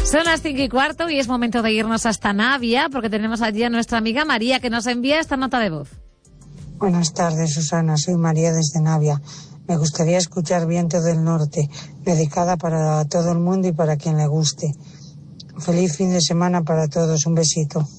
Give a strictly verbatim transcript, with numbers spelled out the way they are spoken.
Son las cinco y cuarto y es momento de irnos hasta Navia porque tenemos allí a nuestra amiga María que nos envía esta nota de voz. Buenas tardes, Susana. Soy María desde Navia. Me gustaría escuchar Viento del Norte, dedicada para todo el mundo y para quien le guste. Feliz fin de semana para todos. Un besito.